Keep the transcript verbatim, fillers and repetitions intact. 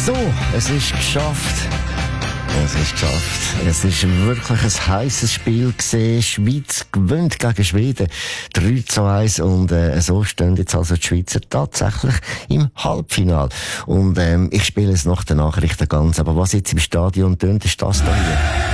So, es ist geschafft. Es ist geschafft. Es ist wirklich ein heisses Spiel gewesen. Schweiz gewinnt gegen Schweden drei zu eins und äh, so stehen jetzt also die Schweizer tatsächlich im Halbfinale. Und ähm, ich spiele es nach der Nachrichten ganz. Aber was jetzt im Stadion tönt, ist das da hier.